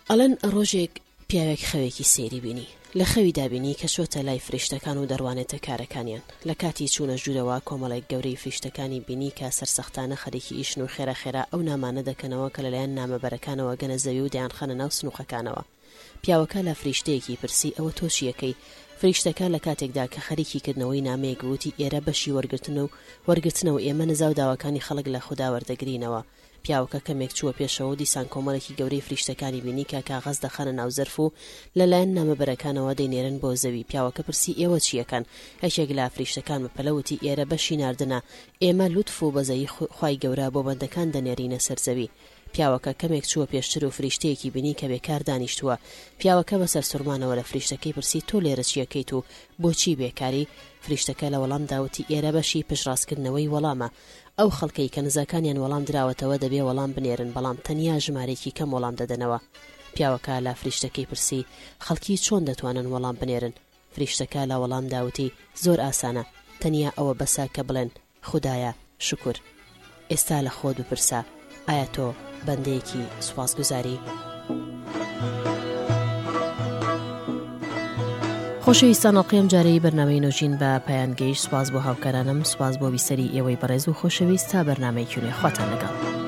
ئەڵەن ڕۆژێک پیاوێک خەوێکی سێری بینی لە خەوی دابینی کە چۆتە لای فریشتەکان و دەڕوانێتە کارەکانیان لە کاتی چوونە ژوورەوە کۆمەڵێک گەورەی فریشتەکانی بینی کە سەرسەختانە خەریکی ئیشن و خێرا ئەو نامانە دەکەنەوە کە لەلایەن نامەبەرەکانەوە گەنە زەوی و دەیانخەنە ناو سنووقەکانەوە. پیاوەکە لە فریشتەیەکی پرسی ئەوە تۆ چیەکەی؟ فریشتەکە لە کاتێکدا کە خەریکی کردنەوەی نامەیەک وتی ئێرە بەشی وەرگرتنەوە ئێمە نزا و داواکانی خەڵک لە خوددا وەردەگرینەوە. پیاوەکە کەمێک چووە پێشەوە دیسان کۆمەڵێکی گەورەی فریشتەکانی بینی کە کاغەز دەخەنە ناو زەرف و لەلایەن نامەبەرەکانەوە دەینێرن بۆ زەوی. پیاوەکە پرسی ئێوە چیەکەن؟ هەشێک لە فریشتەکان بەپەلەوتی ئێرە بەشی ناردنە، ئێمە لوتف و بەزەیی خوای گەورە بۆ بەندەکان دەنێرینە سەر زەوی. پیاوەکە کەمێک چووە پێشتر و فریشتەیەکی بینی کە بێکار دانیشتووە. پیاوەکە بەسەر سوورمانەوە لە فریشتەکەی پرسی تۆ لێرە چیەکەیت و بۆچی بێکاری؟ فریشتەکە لە وەڵام داوتی ئێرە بەشی پشڕاستکردنەوەی وەڵامە. ئەو خەڵکەی کە نزاکانیان وەڵام دراوەتەوە دەبێ وەڵام بنێرن، بەڵام تەنیا ژمارێکی کەم وەڵام دەدەنەوە. پیاوەکە لە فریشتەکەی پرسی خەڵکی چۆن دەتوانن وەڵام بنێرن؟ فریشتەکە لە وەڵام داوتی زۆر ئاسانە، تەنیا ئەوە بەسە کە بڵێن خودایە شکر. ئێستا لە خۆت بپرسە ئایا تۆ بەندەیەکی سوپاسگوزاری؟ خۆشەویستان، ئەڵقەیەم جارەی بەرنامەی نوۆژین بە پایان گەیشت. سوپاس بۆ هاوکارانم، سوپاس بۆ بیسەری ئێوەی بەڕێز و خۆشەویست. تا بەرنامەی کوێنێ خواتان لەگەڵ.